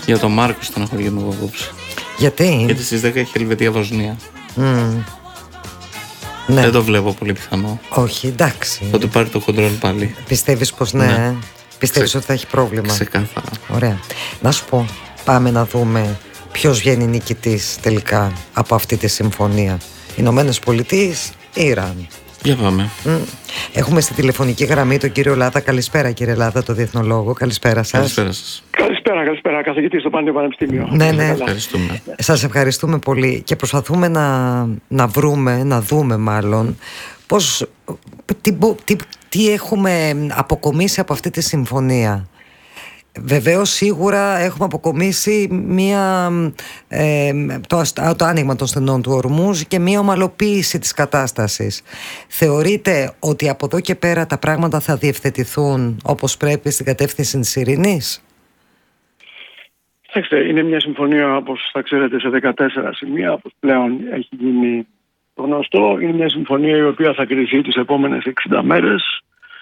Για τον Μάρκο στεναχωριέμαι εγώ απόψε. Γιατί στις 10 έχει Ελβετία-Βοσνία. Ναι. Δεν το βλέπω πολύ πιθανό. Όχι, εντάξει. Θα του πάρει το κοντρόλ πάλι. Πιστεύεις πως ναι. Πιστεύεις ότι θα έχει πρόβλημα? Ξεκάθαρα. Ωραία. Να σου πω, πάμε να δούμε ποιος βγαίνει νικητής τελικά από αυτή τη συμφωνία. Ηνωμένες Πολιτείες ή Ιράν? Για πάμε. Έχουμε στη τηλεφωνική γραμμή τον κύριο Λάδα. Καλησπέρα κύριε Λάδα, το Διεθνολόγο. Καλησπέρα σας. Καλησπέρα σας. Καλησπέρα, καθηγητή στο Πάντιο Πανεπιστήμιο. Ναι. Ευχαριστούμε. Σας ευχαριστούμε πολύ και προσπαθούμε να δούμε μάλλον πώς, τι έχουμε αποκομίσει από αυτή τη συμφωνία. Βεβαίως σίγουρα έχουμε αποκομίσει το άνοιγμα των στενών του Ορμούζ και μία ομαλοποίηση της κατάστασης. Θεωρείτε ότι από εδώ και πέρα τα πράγματα θα διευθετηθούν όπως πρέπει στην κατεύθυνση της ειρήνης? Είναι μια συμφωνία, όπως θα ξέρετε, σε 14 σημεία, όπως πλέον έχει γίνει γνωστό. Είναι μια συμφωνία η οποία θα κριθεί τις επόμενες 60 μέρες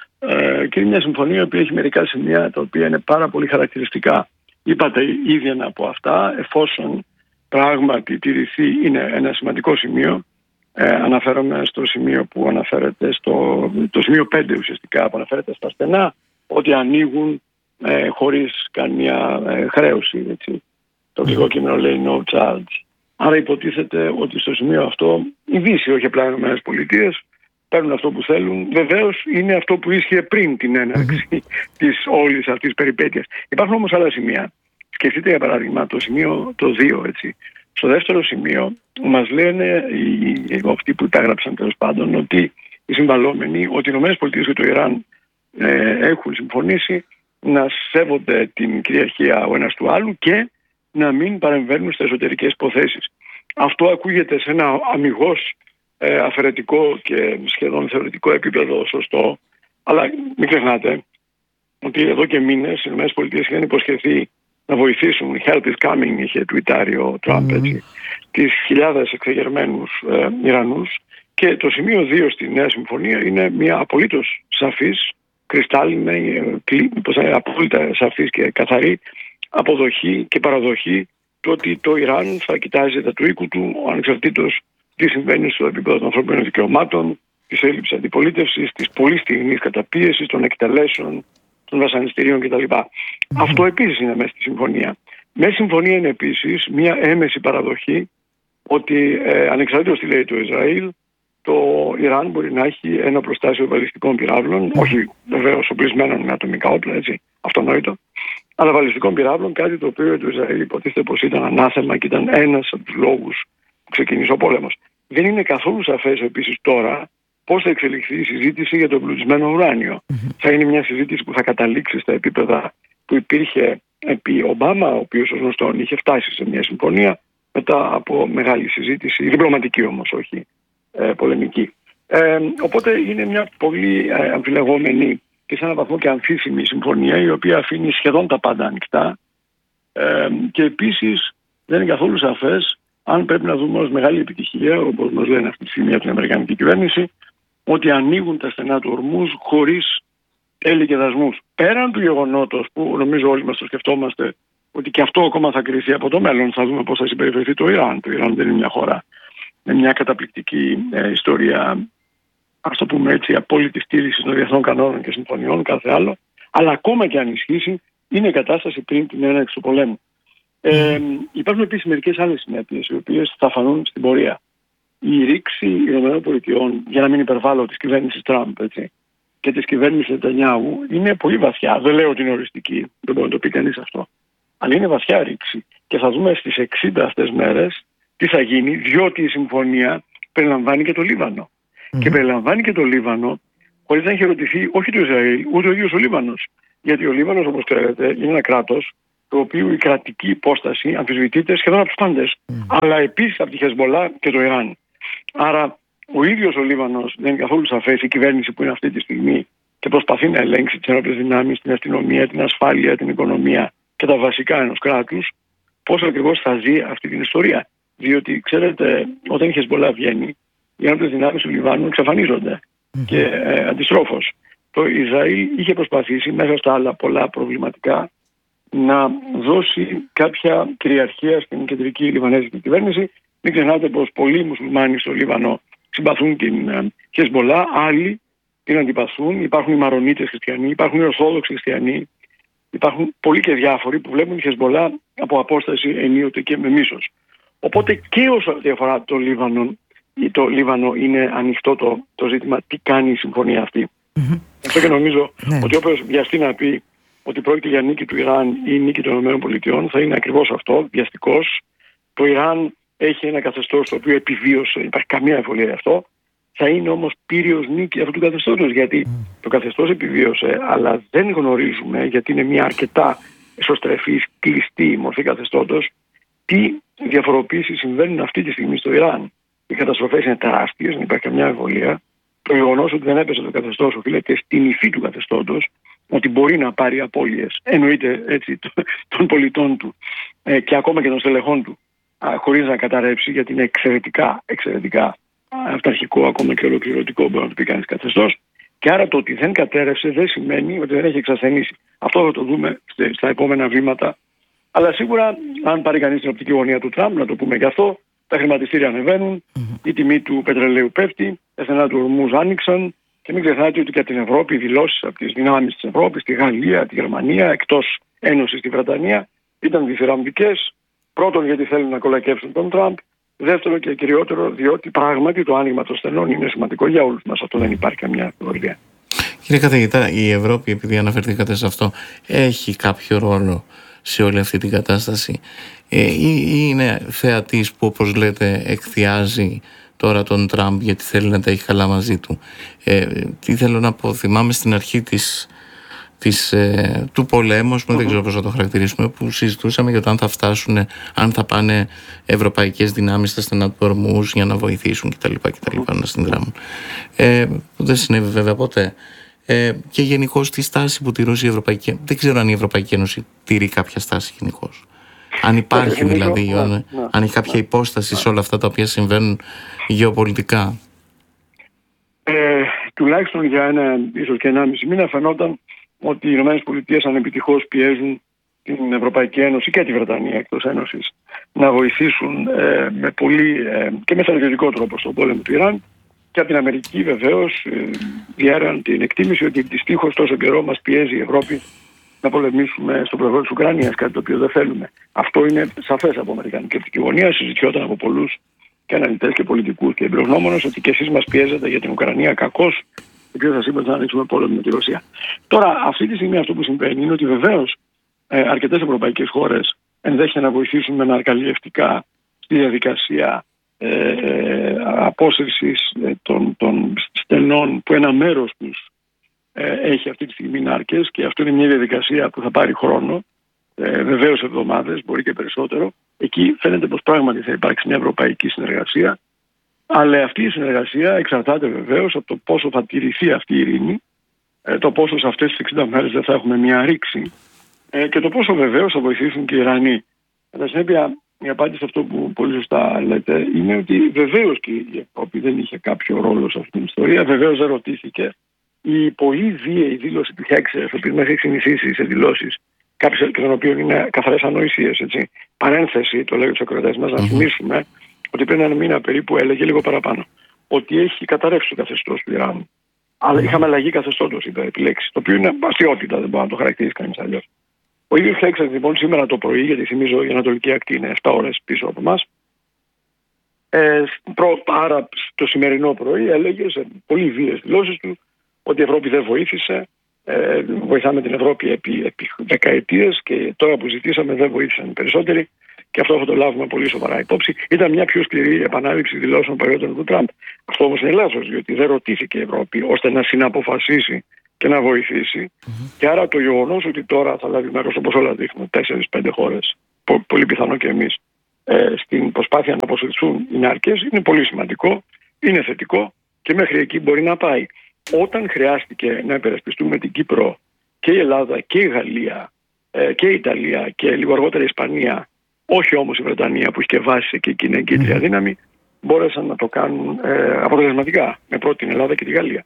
και είναι μια συμφωνία η οποία έχει μερικά σημεία τα οποία είναι πάρα πολύ χαρακτηριστικά. Είπατε ήδη ένα από αυτά, εφόσον πράγματι τηρηθεί, είναι ένα σημαντικό σημείο. Αναφέρομαι στο σημείο που αναφέρεται, το σημείο 5 ουσιαστικά, που αναφέρεται στα στενά, ότι ανοίγουν χωρίς καμία χρέωση, έτσι. Το αγγλικό κείμενο λέει no charge. Άρα υποτίθεται ότι στο σημείο αυτό η Δύση, όχι απλά οι ΗΠΑ, παίρνουν αυτό που θέλουν. Βεβαίως είναι αυτό που ίσχυε πριν την έναρξη της όλης αυτής της περιπέτειας. Υπάρχουν όμως άλλα σημεία. Σκεφτείτε για παράδειγμα το σημείο το 2, έτσι. Στο δεύτερο σημείο μας λένε αυτοί που υπέγραψαν τέλος πάντων ότι οι συμβαλόμενοι, ότι οι ΗΠΑ και το Ιράν έχουν συμφωνήσει να σέβονται την κυριαρχία ο ένας του άλλου και να μην παρεμβαίνουν στις εσωτερικές υποθέσεις. Αυτό ακούγεται σε ένα αμιγώς αφαιρετικό και σχεδόν θεωρητικό επίπεδο σωστό, αλλά μην ξεχνάτε ότι εδώ και μήνες οι ΗΠΑ είχαν υποσχεθεί να βοηθήσουν. Help is coming, είχε τουιτάρει ο Τραμπ, έτσι, τις χιλιάδες εξεγερμένους Ιρανούς, και το σημείο 2 στη νέα συμφωνία είναι μια απολύτως σαφής, κρυστάλλινη, απόλυτα σαφής και καθαρή αποδοχή και παραδοχή του ότι το Ιράν θα κοιτάζει τα του οίκου του ανεξαρτήτως τι συμβαίνει στο επίπεδο των ανθρωπίνων δικαιωμάτων, της έλλειψης αντιπολίτευσης, της πολύ στιγμής καταπίεσης, των εκτελέσεων, των βασανιστήριων κτλ. Αυτό επίσης είναι μέσα στη συμφωνία. Μέσα στη συμφωνία είναι επίσης μια έμεση παραδοχή ότι ανεξαρτήτως τι λέει το Ισραήλ, το Ιράν μπορεί να έχει ένα προστάσιο βαλιστικών πυράβλων, όχι βεβαίως οπλισμένων με ατομικά όπλα, έτσι, αυτονόητο, αλλά βαλιστικών πυράβλων, κάτι το οποίο το Ισραήλ υποτίθεται πως ήταν ανάθεμα και ήταν ένας από τους λόγους που ξεκίνησε ο πόλεμος. Δεν είναι καθόλου σαφές επίσης τώρα πώς θα εξελιχθεί η συζήτηση για το εμπλουτισμένο ουράνιο. Θα είναι μια συζήτηση που θα καταλήξει στα επίπεδα που υπήρχε επί Ομπάμα, ο οποίος ως γνωστόν είχε φτάσει σε μια συμφωνία μετά από μεγάλη συζήτηση, διπλωματική όμως, όχι πολεμική. Οπότε είναι μια πολύ αμφιλεγόμενη και σε έναν βαθμό και αμφίσιμη συμφωνία, η οποία αφήνει σχεδόν τα πάντα ανοιχτά, και επίσης δεν είναι καθόλου σαφές αν πρέπει να δούμε ως μεγάλη επιτυχία, όπως μας λένε αυτή τη στιγμή από την Αμερικανική κυβέρνηση, ότι ανοίγουν τα στενά του Ορμούζ χωρίς τέλη και δασμούς. Πέραν του γεγονότος που νομίζω όλοι μας το σκεφτόμαστε ότι και αυτό ακόμα θα κριθεί από το μέλλον, θα δούμε πώς θα συμπεριφερθεί το Ιράν. Το Ιράν δεν είναι μια χώρα με μια καταπληκτική ιστορία, ας το πούμε έτσι, απόλυτη στήριξη των διεθνών κανόνων και συμφωνιών, κάθε άλλο, αλλά ακόμα και αν ισχύσει, είναι η κατάσταση πριν την έναρξη του πολέμου. Υπάρχουν επίσης μερικές άλλες συνέπειες, οι οποίες θα φανούν στην πορεία. Η ρήξη ΗΠΑ, για να μην υπερβάλλω, της κυβέρνησης Τραμπ, έτσι, και της κυβέρνησης Νετανιάχου είναι πολύ βαθιά. Δεν λέω ότι είναι οριστική, δεν μπορεί να το πει κανείς αυτό. Αλλά είναι βαθιά ρήξη. Και θα δούμε στις 60 αυτές μέρες τι θα γίνει, διότι η συμφωνία περιλαμβάνει και το Λίβανο. Και περιλαμβάνει και το Λίβανο χωρίς να έχει ερωτηθεί όχι το Ισραήλ, ούτε ο ίδιος ο Λίβανος. Γιατί ο Λίβανος, όπως ξέρετε, είναι ένα κράτος το οποίο η κρατική υπόσταση αμφισβητείται σχεδόν από τους πάντες, αλλά επίσης από τη Χεσμολά και το Ιράν. Άρα ο ίδιος ο Λίβανος δεν είναι καθόλου σαφές, η κυβέρνηση που είναι αυτή τη στιγμή και προσπαθεί να ελέγξει τις ενόπλες δυνάμεις, την αστυνομία, την ασφάλεια, την οικονομία και τα βασικά ενός κράτους, πώς ακριβώς θα ζει αυτή την ιστορία. Διότι, ξέρετε, όταν η Χεσμολά βγαίνει, οι ενόπλες δυνάμεις του Λιβάνου εξαφανίζονται. Και αντιστρόφως, το Ισραήλ είχε προσπαθήσει μέσα στα άλλα πολλά προβληματικά να δώσει κάποια κυριαρχία στην κεντρική λιβανέζικη κυβέρνηση. Μην ξεχνάτε πως πολλοί μουσουλμάνοι στο Λίβανο συμπαθούν την Χεσμολά, άλλοι την αντιπαθούν. Υπάρχουν οι Μαρονίτες χριστιανοί, υπάρχουν οι Ορθόδοξοι χριστιανοί, υπάρχουν πολλοί και διάφοροι που βλέπουν τη Χεσμολά από απόσταση ενίοτε και με μίσος. Οπότε και όσο αφορά το Λίβανο είναι ανοιχτό το ζήτημα τι κάνει η συμφωνία αυτή. Αυτό και νομίζω ότι όποιος βιαστεί να πει ότι πρόκειται για νίκη του Ιράν ή νίκη των ΗΠΑ θα είναι ακριβώς αυτό, βιαστικός. Το Ιράν έχει ένα καθεστώς το οποίο επιβίωσε, δεν υπάρχει καμία αμφιβολία γι' αυτό. Θα είναι όμως πύριος νίκη αυτού του καθεστώτος, γιατί το καθεστώς επιβίωσε, αλλά δεν γνωρίζουμε, γιατί είναι μια αρκετά εσωστρεφής, κλειστή μορφή καθεστώτος, τι διαφοροποίησεις συμβαίνουν αυτή τη στιγμή στο Ιράν. Οι καταστροφές είναι τεράστιες, δεν υπάρχει καμιά αμφιβολία. Το γεγονός ότι δεν έπεσε το καθεστώς οφείλεται στην υφή του καθεστώτος, ότι μπορεί να πάρει απώλειες, εννοείται έτσι, των πολιτών του και ακόμα και των στελεχών του, χωρίς να καταρρεύσει, γιατί είναι εξαιρετικά αυταρχικό, ακόμα και ολοκληρωτικό, μπορεί να το πει κανείς, καθεστώς. Και άρα το ότι δεν κατέρευσε δεν σημαίνει ότι δεν έχει εξασθενήσει. Αυτό θα το δούμε στα επόμενα βήματα. Αλλά σίγουρα, αν πάρει κανείς την οπτική γωνία του Τραμπ, να το πούμε και αυτό, τα χρηματιστήρια ανεβαίνουν, η τιμή του πετρελαίου πέφτει, τα στενά του ορμούς άνοιξαν. Και μην ξεχνάτε ότι και την Ευρώπη, οι δηλώσεις από τις δυνάμεις της Ευρώπης, τη Γαλλία, τη Γερμανία, εκτός Ένωσης τη Βρετανία, ήταν διθυραμβικές. Πρώτον, γιατί θέλουν να κολακεύσουν τον Τραμπ. Δεύτερον και κυριότερο, διότι πράγματι το άνοιγμα των στενών είναι σημαντικό για όλους μας. Αυτό δεν υπάρχει καμιά αμφιβολία. Κύριε καθηγητά, η Ευρώπη, επειδή αναφερθήκατε σε αυτό, έχει κάποιο ρόλο σε όλη αυτή την κατάσταση ή είναι θεατής που, όπως λέτε, εκθιάζει τώρα τον Τραμπ γιατί θέλει να τα έχει καλά μαζί του? Τι θέλω να πω, θυμάμαι στην αρχή του πολέμου, δεν ξέρω πώς θα το χαρακτηρίσουμε, που συζητούσαμε για το αν θα πάνε ευρωπαϊκές δυνάμεις στα στενά του ορμούς για να βοηθήσουν κτλ. Να συνδράμουν. Που δεν συνέβη βέβαια ποτέ. Και γενικώς τη στάση που τηρούσε η Ευρωπαϊκή Ένωση. Δεν ξέρω αν η Ευρωπαϊκή Ένωση τηρεί κάποια στάση γενικώς. Αν υπάρχει δηλαδή, αν έχει κάποια υπόσταση σε όλα αυτά τα οποία συμβαίνουν γεωπολιτικά. Τουλάχιστον για ίσως και 1,5 μήνα φαινόταν ότι οι ΗΠΑ ανεπιτυχώς πιέζουν την Ευρωπαϊκή Ένωση και τη Βρετανία εκτός Ένωσης να βοηθήσουν με πολύ και με στρατιωτικό τρόπο στον πόλεμο του Ιράν. Και από την Αμερική βεβαίως διέραν την εκτίμηση ότι δυστυχώς τόσο καιρό μας πιέζει η Ευρώπη να πολεμήσουμε στο πλευρό της Ουκρανίας, κάτι το οποίο δεν θέλουμε. Αυτό είναι σαφές από αμερικανική οπτική γωνία. Συζητιόταν από πολλούς και αναλυτές και πολιτικούς και εμπειρογνώμονες ότι και εσείς μας πιέζετε για την Ουκρανία κακώς, το οποίο σας είπα ότι θα ανοίξουμε πόλεμο με τη Ρωσία. Τώρα, αυτή τη στιγμή αυτό που συμβαίνει είναι ότι βεβαίως αρκετές ευρωπαϊκές χώρες ενδέχεται να βοηθήσουν με αναρκαλιευτικά στη διαδικασία απόσυρσης των στενών που ένα μέρος τους έχει αυτή τη στιγμή νάρκες, και αυτό είναι μια διαδικασία που θα πάρει χρόνο, βεβαίως εβδομάδες, μπορεί και περισσότερο. Εκεί φαίνεται πως πράγματι θα υπάρξει μια ευρωπαϊκή συνεργασία, αλλά αυτή η συνεργασία εξαρτάται βεβαίως από το πόσο θα τηρηθεί αυτή η ειρήνη, το πόσο σε αυτές τις 60 μέρες δεν θα έχουμε μια ρήξη και το πόσο βεβαίως θα βοηθήσουν και οι Ιρανοί. Κατά συνέπεια, η απάντηση σε αυτό που πολύ σωστά λέτε είναι ότι βεβαίως και η Ευρώπη δεν είχε κάποιο ρόλο σε αυτή την ιστορία, βεβαίως δεν ρωτήθηκε. Η πολύ βίαιη δήλωση του Χέξερ, ο οποίος μας έχει συνηθίσει σε δηλώσεις, κάποιες εκ των οποίων είναι καθαρές ανοησίες, έτσι. Παρένθεση, το λέει ο Σοκρατές μας, να θυμίσουμε ότι πριν ένα μήνα περίπου έλεγε, λίγο παραπάνω, ότι έχει καταρρεύσει το καθεστώς του Ιράν. Αλλά είχαμε αλλαγή καθεστώτος, είπε, επιλέξει. Το οποίο είναι αστιότητα, δεν μπορεί να το χαρακτηρίσει κανείς αλλιώς. Ο ίδιος Χέξερ, λοιπόν, σήμερα το πρωί, γιατί θυμίζω η Ανατολική Ακτή είναι 7 ώρες πίσω από εμάς, άρα το σημερινό πρωί έλεγε σε πολύ βίαιες δηλώσεις του ότι η Ευρώπη δεν βοήθησε. Βοηθάμε την Ευρώπη επί δεκαετίες και τώρα που ζητήσαμε δεν βοήθησαν οι περισσότεροι, και αυτό θα το λάβουμε πολύ σοβαρά υπόψη. Ήταν μια πιο σκληρή επανάληψη δηλώσεων παλιότερων του Τραμπ. Αυτό όμως είναι λάθος, διότι δεν ρωτήθηκε η Ευρώπη ώστε να συναποφασίσει και να βοηθήσει. Και άρα το γεγονός ότι τώρα θα λάβει μέρος, όπως όλα δείχνουν, 4-5 χώρες, πολύ πιθανό και εμείς, στην προσπάθεια να αποσυρθούν οι νάρκες, είναι πολύ σημαντικό, είναι θετικό και μέχρι εκεί μπορεί να πάει. Όταν χρειάστηκε να υπερασπιστούμε την Κύπρο και η Ελλάδα και η Γαλλία και η Ιταλία και λίγο αργότερα η Ισπανία, όχι όμως η Βρετανία που έχει και βάση και εκεί είναι εγκύτρια δύναμη, μπόρεσαν να το κάνουν αποτελεσματικά με πρώτη την Ελλάδα και τη Γαλλία.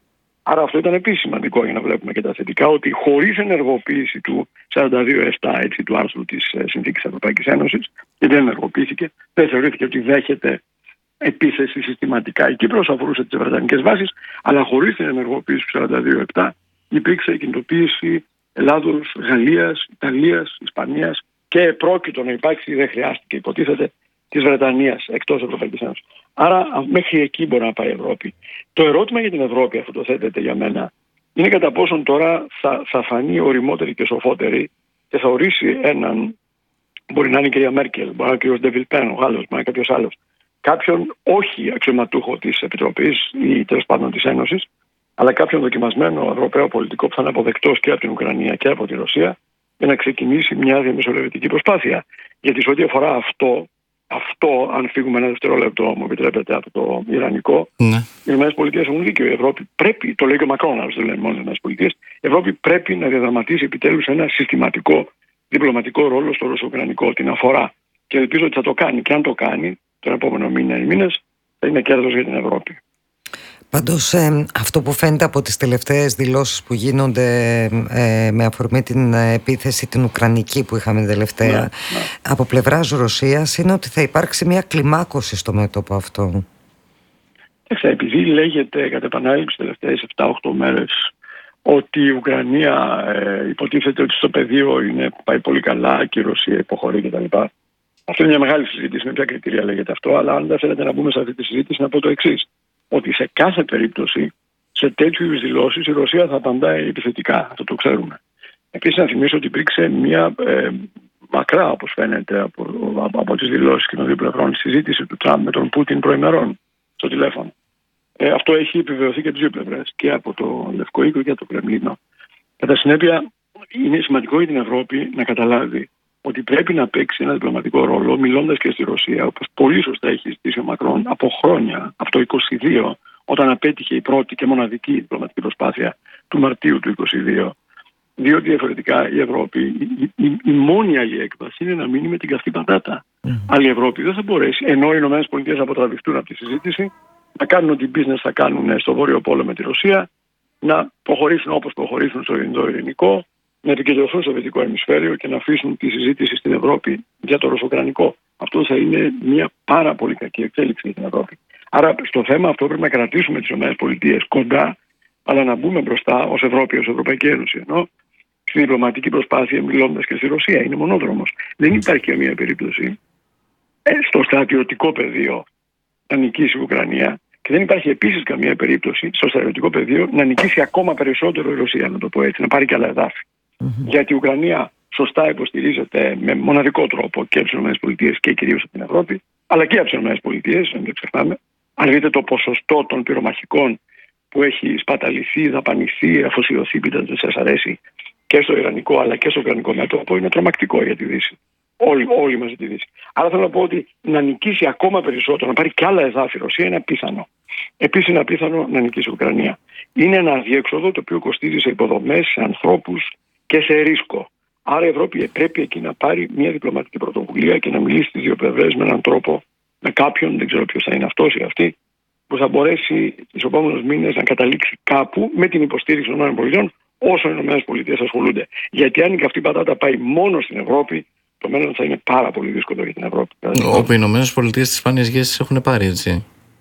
Άρα αυτό ήταν επίσης σημαντικό για να βλέπουμε και τα θετικά, ότι χωρίς ενεργοποίηση του 42-7, έτσι, του άρθρου της Συνθήκης Ευρωπαϊκής Ένωσης, και δεν ενεργοποιήθηκε, δεν θεωρήθηκε ότι δέχεται επίθεση συστηματικά. Η Κύπρος αφορούσε τις βρετανικές βάσεις, αλλά χωρίς την ενεργοποίηση του 42-7 υπήρξε η κινητοποίηση Ελλάδος, Γαλλίας, Ιταλίας, Ισπανίας και πρόκειτο να υπάρξει, δεν χρειάστηκε, υποτίθεται, της Βρετανίας εκτός Ευρωπαϊκής Ένωσης. Άρα μέχρι εκεί μπορεί να πάει η Ευρώπη. Το ερώτημα για την Ευρώπη, αυτό το θέτεται για μένα, είναι κατά πόσον τώρα θα φανεί οριμότερη και σοφότερη και θα ορίσει έναν, μπορεί να είναι η κυρία Μέρκελ, μπορεί να είναι ο κύριος Ντεβιλπέν, ο Γάλλος, μπορεί να είναι κάποιος άλλος, κάποιον όχι αξιωματούχο της Επιτροπής ή τέλος πάντων της Ένωσης, αλλά κάποιον δοκιμασμένο Ευρωπαίο πολιτικό που θα είναι αποδεκτός και από την Ουκρανία και από τη Ρωσία, για να ξεκινήσει μια διαμεσολαβητική προσπάθεια. Γιατί σε ό,τι αφορά αυτό, αν φύγουμε ένα δευτερόλεπτο, μου επιτρέπετε, από το Ιρανικό, Ναι. οι ΗΠΑ έχουν δίκιο. Η Ευρώπη πρέπει, το λέει και ο Μακρόν, αλλά δεν λένε μόνο οι ΗΠΑ, η Ευρώπη πρέπει να διαδραματίσει επιτέλους ένα συστηματικό διπλωματικό ρόλο στο ρωσο-ουκρανικό, την αφορά. Και ελπίζω ότι θα το κάνει. Και αν το κάνει, τον επόμενο μήνα ή μήνες, θα είναι κέρδος για την Ευρώπη. Πάντως αυτό που φαίνεται από τις τελευταίες δηλώσεις που γίνονται με αφορμή την επίθεση την Ουκρανική που είχαμε τελευταία από πλευράς Ρωσίας είναι ότι θα υπάρξει μια κλιμάκωση στο μέτωπο αυτό. Επειδή λέγεται κατά επανάληψη τις τελευταίες 7-8 μέρες ότι η Ουκρανία υποτίθεται ότι στο πεδίο πάει πολύ καλά και η Ρωσία υποχωρεί κτλ. Αυτό είναι μια μεγάλη συζήτηση, με ποια κριτήρια λέγεται αυτό, αλλά αν δεν θέλετε να μπούμε σε αυτή τη συζήτηση, να πω το εξής. Ότι σε κάθε περίπτωση, σε τέτοιου είδους δηλώσεις, η Ρωσία θα απαντάει επιθετικά. Αυτό το ξέρουμε. Επίσης, να θυμίσω ότι υπήρξε μια μακρά, όπως φαίνεται, από τις δηλώσεις και των δύο πλευρών, συζήτηση του Τραμπ με τον Πούτιν προημερών στο τηλέφωνο. Αυτό έχει επιβεβαιωθεί και από τις δύο πλευρές, και από το Λευκό Οίκο και από το Κρεμλίνο. Κατά συνέπεια, είναι σημαντικό για την Ευρώπη να καταλάβει ότι πρέπει να παίξει ένα διπλωματικό ρόλο, μιλώντας και στη Ρωσία, όπως πολύ σωστά έχει ζητήσει ο Μακρόν από χρόνια, από το 2022, όταν απέτυχε η πρώτη και μοναδική διπλωματική προσπάθεια του Μαρτίου του 2022. Διότι διαφορετικά η Ευρώπη, η μόνη άλλη έκβαση είναι να μείνει με την καυτή πατάτα. Αλλά η Ευρώπη δεν θα μπορέσει, ενώ οι ΗΠΑ θα αποτραβηχτούν από τη συζήτηση, να κάνουν ό,τι business θα κάνουν στο Βόρειο Πόλο με τη Ρωσία, να προχωρήσουν όπως προχωρήσουν στο Ινδοειρηνικό, να επικεντρωθούν στο δυτικό ημισφαίριο και να αφήσουν τη συζήτηση στην Ευρώπη για το ρωσοκρανικό. Αυτό θα είναι μια πάρα πολύ κακή εξέλιξη για την Ευρώπη. Άρα στο θέμα αυτό πρέπει να κρατήσουμε τις ΗΠΑ κοντά, αλλά να μπούμε μπροστά ως Ευρώπη, ως Ευρωπαϊκή Ένωση. Ενώ στην διπλωματική προσπάθεια, μιλώντας και στη Ρωσία, είναι μονόδρομος. Δεν υπάρχει καμία περίπτωση στο στρατιωτικό πεδίο να νικήσει η Ουκρανία. Και δεν υπάρχει επίσης καμία περίπτωση στο στρατιωτικό πεδίο να νικήσει ακόμα περισσότερο η Ρωσία, να το πω έτσι, να πάρει και άλλα εδάφη. Γιατί η Ουκρανία σωστά υποστηρίζεται με μοναδικό τρόπο και από τις ΗΠΑ και κυρίως από την Ευρώπη, αλλά και από τις ΗΠΑ, δεν το ξεχνάμε. Αν δείτε το ποσοστό των πυρομαχικών που έχει σπαταληθεί, δαπανηθεί, αφοσιωθεί, πείτε δεν σας αρέσει, και στο Ιρανικό αλλά και στο Ουκρανικό μέτωπο, είναι τρομακτικό για τη Δύση. Όλοι μαζί τη Δύση. Άρα θέλω να πω ότι να νικήσει ακόμα περισσότερο, να πάρει κι άλλα εδάφη η Ρωσία είναι απίθανο. Επίσης είναι απίθανο να νικήσει η Ουκρανία. Είναι ένα αδιέξοδο το οποίο κοστίζει σε υποδομές, σε ανθρώπους και σε ρίσκο. Άρα η Ευρώπη πρέπει εκεί να πάρει μια διπλωματική πρωτοβουλία και να μιλήσει στις δύο πλευρές με έναν τρόπο, με κάποιον, δεν ξέρω ποιος θα είναι αυτός ή αυτή, που θα μπορέσει τις επόμενους μήνες να καταλήξει κάπου με την υποστήριξη των ΗΠΑ όσο οι ΗΠΑ ασχολούνται. Γιατί αν η καυτή πατάτα πάει μόνο στην Ευρώπη, το μέλλον θα είναι πάρα πολύ δύσκολο για την Ευρώπη. Όπου οι ΗΠΑ τις σπάνιες γεύσεις έχουν πάρει, έτσι.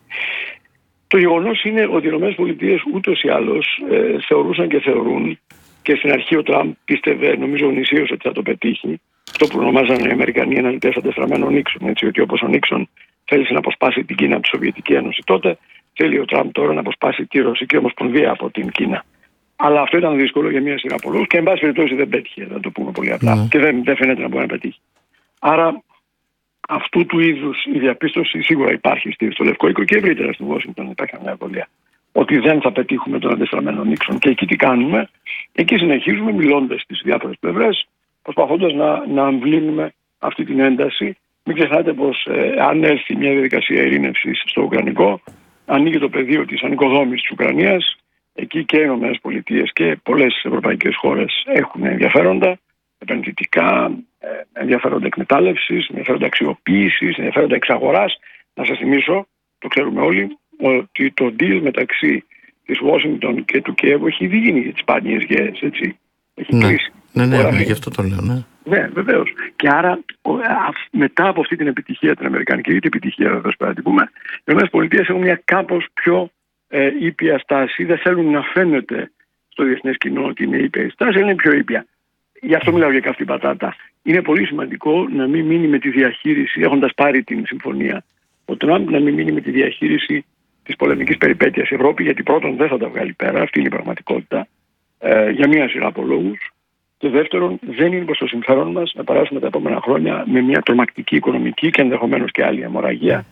Το γεγονός είναι ότι οι ΗΠΑ ούτως ή άλλως θεωρούσαν και θεωρούν, και στην αρχή ο Τραμπ πίστευε, νομίζω γνησίως, ότι θα το πετύχει. Αυτό που ονομάζανε οι Αμερικανοί αναλυτές αντεστραμμένο Νίξον. Έτσι, ότι όπως ο Νίξον θέλησε να αποσπάσει την Κίνα από τη Σοβιετική Ένωση τότε, θέλει ο Τραμπ τώρα να αποσπάσει τη Ρωσική Ομοσπονδία από την Κίνα. Αλλά αυτό ήταν δύσκολο για μια σειρά πολλούς και εν πάση περιπτώσει δεν πέτυχε, να το πούμε πολύ απλά. Και δεν φαίνεται να μπορεί να πετύχει. Άρα αυτού του είδους η διαπίστωση σίγουρα υπάρχει στο Λευκό Οίκο και ευρύτερα στη Washington. Υπάρχει μια ευκολία ότι δεν θα πετύχουμε τον αντεστραμμένο Νίξον. Και εκεί τι κάνουμε? Εκεί συνεχίζουμε μιλώντας στις διάφορες πλευρές, προσπαθώντας να αμβλύνουμε αυτή την ένταση. Μην ξεχνάτε πως αν έρθει μια διαδικασία ειρήνευσης στο Ουκρανικό, ανοίγει το πεδίο της ανοικοδόμησης της Ουκρανίας. Εκεί και οι ΗΠΑ και πολλές ευρωπαϊκές χώρες έχουν ενδιαφέροντα επενδυτικά, ενδιαφέροντα εκμετάλλευσης, ενδιαφέροντα αξιοποίησης, ενδιαφέροντα εξαγοράς. Να σας θυμίσω, το ξέρουμε όλοι, ότι το deal μεταξύ της Ουάσιγκτον και του Κιέβου έχει ήδη γίνει για τις σπάνιες γέες, έτσι. Έχει κλείσει. Ναι, γι' αυτό το λέω, ναι. Ναι, βεβαίως. Και άρα μετά από αυτή την επιτυχία, την αμερικανική ή την επιτυχία, βεβαίως πρέπει να την πούμε, οι ΗΠΑ έχουν μια κάπως πιο ήπια στάση. Δεν θέλουν να φαίνεται στο διεθνές κοινό ότι είναι ήπια η στάση, είναι πιο ήπια. Γι' αυτό μιλάω για καυτή πατάτα. Είναι πολύ σημαντικό να μην μείνει με τη διαχείριση, έχοντας πάρει την συμφωνία, ο Τραμπ να μην μείνει με τη διαχείριση της πολεμικής περιπέτειας η Ευρώπη, γιατί πρώτον δεν θα τα βγάλει πέρα, αυτή είναι η πραγματικότητα, για μία σειρά από λόγους. Και δεύτερον, δεν είναι προς το συμφέρον μας να περάσουμε τα επόμενα χρόνια με μια τρομακτική οικονομική και ενδεχομένως και άλλη αιμορραγία,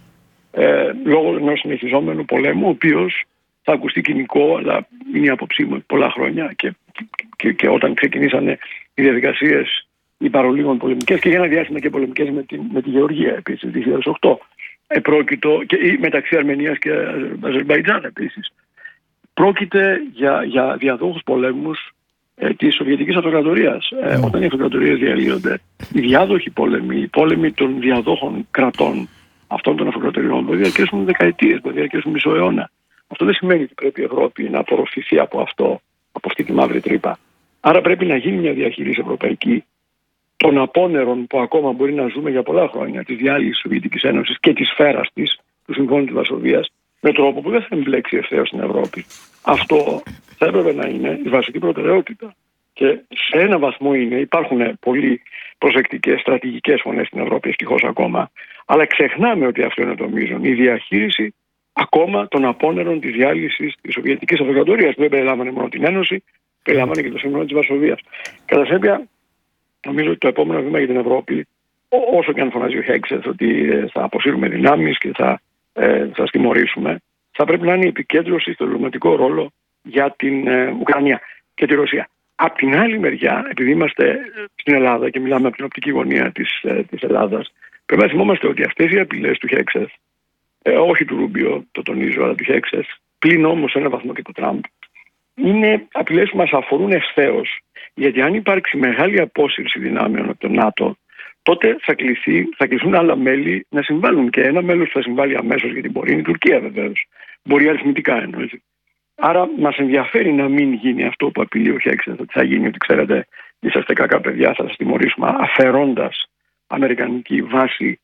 λόγω ενός συνεχιζόμενου πολέμου, ο οποίος θα ακουστεί κοινικό, αλλά είναι η άποψή μου πολλά χρόνια και όταν ξεκινήσανε οι διαδικασίες οι παρολίγων πολεμικές και για ένα διάστημα και πολεμικές με τη Γεωργία επίσης, 2008, πρόκειτο και μεταξύ Αρμενίας και Αζερμπαϊτζάν επίσης. Πρόκειται για διαδόχους πολέμους της Σοβιετικής Αυτοκρατορίας. Όταν οι αυτοκρατορίες διαλύονται, οι διάδοχοι πόλεμοι, οι πόλεμοι των διαδόχων κρατών αυτών των αυτοκρατοριών μπορεί να διαρκέσουν δεκαετίες, μπορεί να διαρκέσουν μισό αιώνα. Αυτό δεν σημαίνει ότι πρέπει η Ευρώπη να απορροφηθεί από αυτή τη μαύρη τρύπα. Άρα πρέπει να γίνει μια διαχείριση ευρωπαϊκή των απόνερων που ακόμα μπορεί να ζούμε για πολλά χρόνια, της διάλυσης της Σοβιετικής Ένωσης και της σφαίρας της, του Συμφώνου της Βαρσοβίας, με τρόπο που δεν θα εμπλέξει ευθέως στην Ευρώπη. Αυτό θα έπρεπε να είναι η βασική προτεραιότητα. Και σε ένα βαθμό υπάρχουν πολύ προσεκτικές στρατηγικές φωνές στην Ευρώπη, ευτυχώς ακόμα, αλλά ξεχνάμε ότι αυτό είναι το μείζον. Η διαχείριση ακόμα των απόνερων της διάλυσης της Σοβιετικής Αυτοκρατορίας, που δεν περιλάμβανε μόνο την Ένωση, περιλάμβανε και το Σύμφωνο της Βαρσοβίας. Κατά συνέπεια, νομίζω ότι το επόμενο βήμα για την Ευρώπη, όσο και αν φωνάζει ο Χέξεθ ότι θα αποσύρουμε δυνάμεις και θα τιμωρήσουμε, θα πρέπει να είναι η επικέντρωση στο διπλωματικό ρόλο για την Ουκρανία και τη Ρωσία. Απ' την άλλη μεριά, επειδή είμαστε στην Ελλάδα και μιλάμε από την οπτική γωνία της Ελλάδας, πρέπει να θυμόμαστε ότι αυτές οι απειλές του Χέξεθ, όχι του Ρούμπιο, το τονίζω, αλλά του Χέξεθ, πλην όμως σε έναν βαθμό και του Τραμπ, είναι απειλές που μας αφορούν ευθέως. Γιατί αν υπάρξει μεγάλη απόσυρση δυνάμεων από το ΝΑΤΟ, τότε θα κληθούν άλλα μέλη να συμβάλλουν. Και ένα μέλος που θα συμβάλλει αμέσως, γιατί μπορεί, είναι η Τουρκία βεβαίως. Μπορεί αριθμητικά εννοείται. Άρα μας ενδιαφέρει να μην γίνει αυτό που απειλεί ο Χέξεθ, ότι θα γίνει, ότι ξέρετε, είσαστε κακά παιδιά, θα σας τιμωρήσουμε, αφαιρώντας αμερικανική βάση,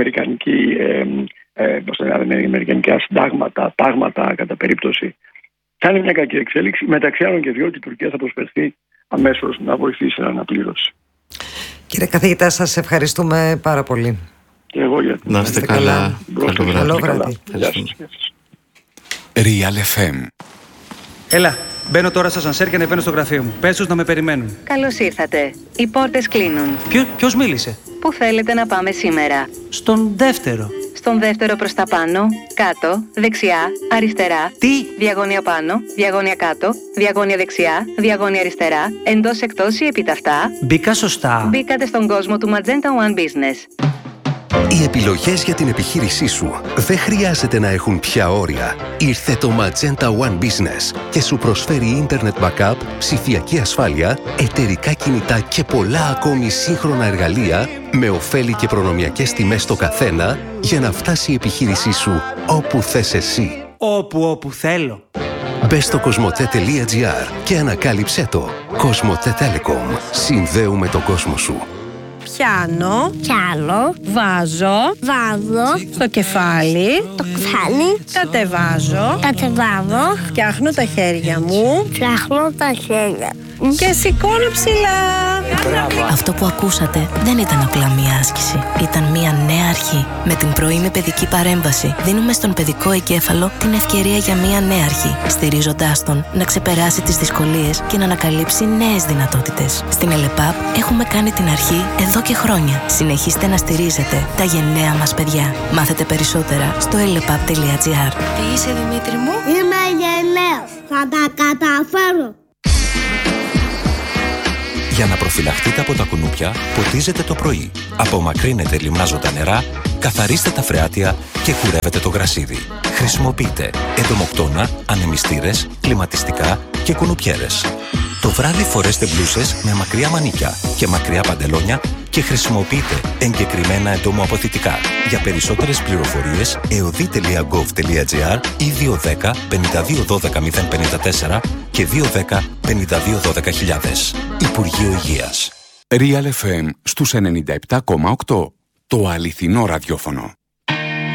αμερικανικά συντάγματα, τάγματα κατά περίπτωση. Θα είναι μια κακή εξέλιξη, μεταξύ άλλων και διότι η Τουρκία θα προσφερθεί αμέσως να βοηθήσει στην αναπλήρωση. Κύριε καθηγητά, σας ευχαριστούμε πάρα πολύ. Και εγώ για να είστε καλά. Καλό βράδυ. Real FM. Έλα, μπαίνω τώρα στο ασανσέρ και ανεβαίνω στο γραφείο μου. Πες τους να με περιμένουν. Καλώς ήρθατε. Οι πόρτες κλείνουν. Ποιος μίλησε? Πού θέλετε να πάμε σήμερα? Στον δεύτερο. Στον δεύτερο προς τα πάνω, κάτω, δεξιά, αριστερά. Τι? Διαγώνια πάνω, διαγώνια κάτω, διαγώνια δεξιά, διαγώνια αριστερά, εντός εκτός ή επιταυτά. Μπήκα σωστά. Μπήκατε στον κόσμο του Magenta One Business. Οι επιλογές για την επιχείρησή σου δεν χρειάζεται να έχουν πια όρια. Ήρθε το Magenta One Business και σου προσφέρει Internet Backup, ψηφιακή ασφάλεια, εταιρικά κινητά και πολλά ακόμη σύγχρονα εργαλεία με ωφέλη και προνομιακές τιμές στο καθένα για να φτάσει η επιχείρησή σου όπου θες εσύ. Όπου θέλω. Μπες στο cosmote.gr και ανακάλυψέ το. Cosmote Telecom. Συνδέουμε τον κόσμο σου. Πιάνω, βάζω, στο κεφάλι, κατεβάζω, φτιάχνω τα χέρια μου, και σηκώνω ψηλά. Αυτό που ακούσατε δεν ήταν απλά μία άσκηση. Ήταν μία νέα αρχή. Με την πρωινή παιδική παρέμβαση δίνουμε στον παιδικό εγκέφαλο την ευκαιρία για μία νέα αρχή, στηρίζοντάς τον να ξεπεράσει τις δυσκολίες και να ανακαλύψει νέες δυνατότητες. Στην ΕΛΕΠΑΠ έχουμε κάνει την αρχή εδώ και χρόνια. Συνεχίστε να στηρίζετε τα γενναία μας παιδιά. Μάθετε περισσότερα στο elepap.gr. Τι είσαι, Δημήτρη μου? Είμαι γενναίος. Θα τα καταφέρω. Για να προφυλαχτείτε από τα κουνούπια, ποτίζετε το πρωί. Απομακρύνετε λιμνάζοντα νερά, καθαρίστε τα φρεάτια και κουρεύετε το γρασίδι. Χρησιμοποιείτε εντομοκτώνα, ανεμιστήρες, κλιματιστικά και κουνουπιέρες. Το βράδυ φορέστε μπλούσες με μακριά μανίκια και μακριά παντελόνια και χρησιμοποιείτε εγκεκριμένα εντομοαποθητικά. Για περισσότερες πληροφορίες, eodi.gov.gr ή 210 52 12 054 και 210 52 12 000. Υπουργείο Υγείας. Real FM στους 97,8. Το αληθινό ραδιόφωνο.